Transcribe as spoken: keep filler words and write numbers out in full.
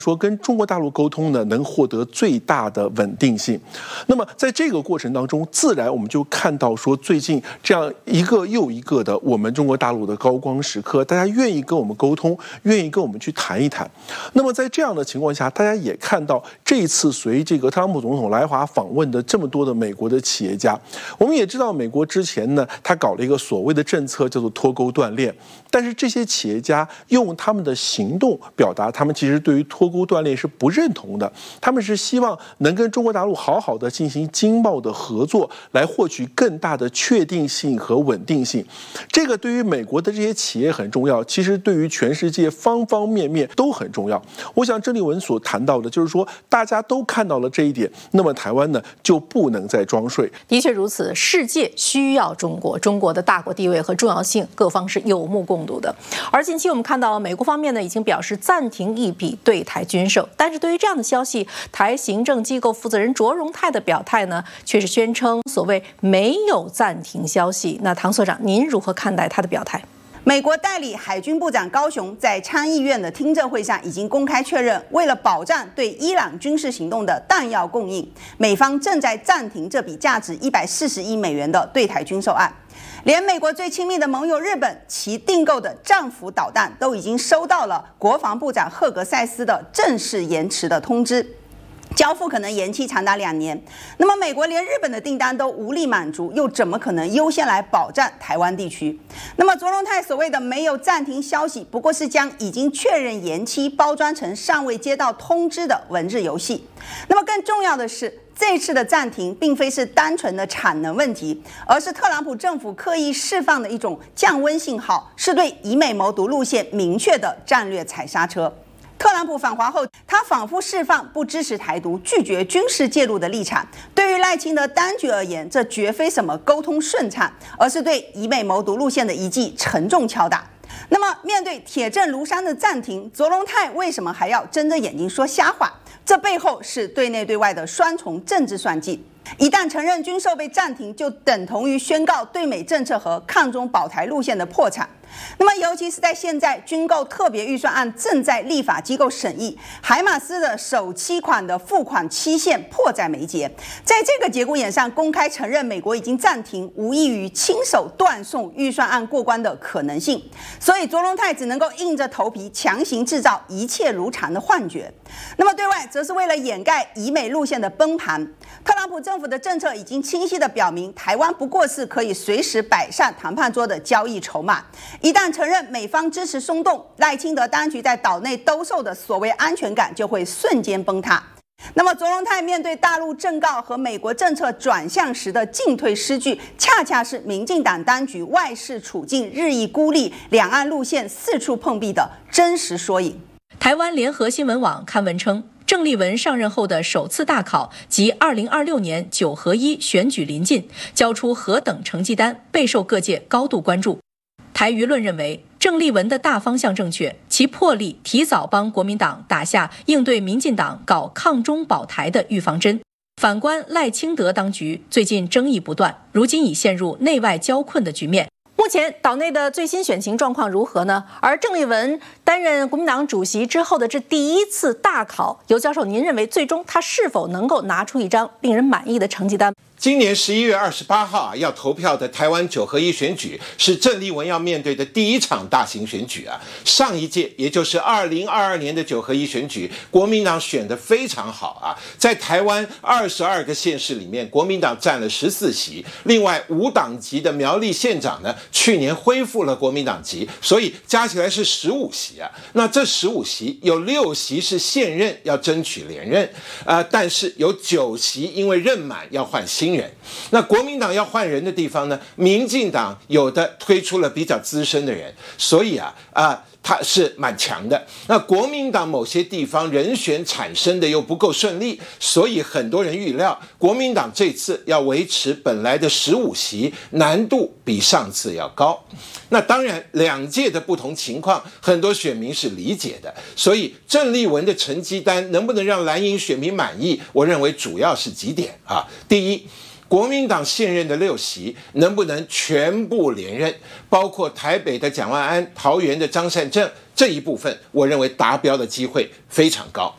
说跟中国大陆沟通呢，能获得最大的稳定性。那么在这个过程当中，自然我们就看到说，最近这样一个又一个的我们中国大陆的高光时刻，大家愿意跟我们沟通，愿意跟我们去谈一谈。那么在这样的情况下，大家也看到这一次随这个特朗普总统来华访问的这么多的美国的企业家，我们也知道美国之前呢，他搞了一个所谓的政策叫做脱钩断链，但是这些企业家用他们的行动表达，他们其实对于脱钩断链是不认同的，他们是希望能跟中国大陆好好的进行经贸的合作，来获取更大的确定性和稳定性。这个对于美国的这些企业很重要，其实对于全世界方方面面都很重要。我想郑丽文所谈到的就是说，大家都看到了这一点，那么台湾呢就不能再装睡。 的确如此，世界需要中国，中国的大国地位和重要性，各方是有目共睹的。而近期我们看到，美国方面呢已经表示暂停一笔对台军售，但是对于这样的消息，台行政机构负责人卓荣泰的表态呢，却是宣称所谓没有暂停消息。那唐所长，您如何看待他的表态？ 美国代理海军部长高雄在参议院的听证会上已经公开确认，为了保障对伊朗军事行动的弹药供应，美方正在暂停这笔价值一百四十亿美元的对台军售案。连美国最亲密的盟友日本，其订购的战斧导弹都已经收到了国防部长赫格塞斯的正式延迟的通知，交付可能延期长达两年。那么美国连日本的订单都无力满足，又怎么可能优先来保障台湾地区？那么卓荣泰所谓的没有暂停消息，不过是将已经确认延期包装成尚未接到通知的文字游戏。那么更重要的是，这次的暂停并非是单纯的产能问题，而是特朗普政府刻意释放的一种降温信号，是对以美谋独路线明确的战略踩刹车。特朗普访华后，他仿佛释放不支持台独、拒绝军事介入的立场。对于赖清德当局而言，这绝非什么沟通顺畅，而是对以美谋独路线的一记沉重敲打。那么，面对铁证如山的暂停，卓荣泰为什么还要睁着眼睛说瞎话？这背后是对内对外的双重政治算计。一旦承认军售被暂停，就等同于宣告对美政策和抗中保台路线的破产。那么，尤其是在现在军购特别预算案正在立法机构审议，海马斯的首期款的付款期限迫在眉睫，在这个节骨眼上公开承认美国已经暂停，无异于亲手断送预算案过关的可能性。所以卓荣泰只能够硬着头皮强行制造一切如常的幻觉。那么对外则是为了掩盖以美路线的崩盘，特朗普政府的政策已经清晰地表明，台湾不过是可以随时摆上谈判桌的交易筹码。一旦承认美方支持松动，赖清德当局在岛内兜售的所谓安全感就会瞬间崩塌。那么卓荣泰面对大陆政告和美国政策转向时的进退失据，恰恰是民进党当局外事处境日益孤立、两岸路线四处碰壁的真实缩影。 台湾联合新闻网刊文称，郑丽文上任后的首次大考及二零二六年九合一选举临近，交出何等成绩单，备受各界高度关注。台舆论认为，郑丽文的大方向正确，其魄力提早帮国民党打下应对民进党搞抗中保台的预防针。反观赖清德当局，最近争议不断，如今已陷入内外交困的局面。目前岛内的最新选情状况如何呢？而郑丽文担任国民党主席之后的这第一次大考，尤教授，您认为最终他是否能够拿出一张令人满意的成绩单？ 今年十一月二十八号啊，要投票的台湾九合一选举是郑丽文要面对的第一场大型选举啊。上一届，也就是二零二二年的九合一选举，国民党选得非常好啊，在台湾二十二个县市里面，国民党占了十四席，另外无党籍的苗栗县长呢，去年恢复了国民党籍，所以加起来是十五席啊。那这十五席有六席是现任要争取连任，呃，但是有九席因为任满要换新人。那国民党要换人的地方呢，民进党有的推出了比较资深的人，所以啊啊。呃它是蛮强的。那国民党某些地方人选产生的又不够顺利，所以很多人预料国民党这次要维持本来的十五席，难度比上次要高。那当然两届的不同情况，很多选民是理解的，所以郑丽文的成绩单能不能让蓝营选民满意，我认为主要是几点啊。第一，国民党现任的六席能不能全部连任，包括台北的蒋万安、桃园的张善政这一部分，我认为达标的机会非常高。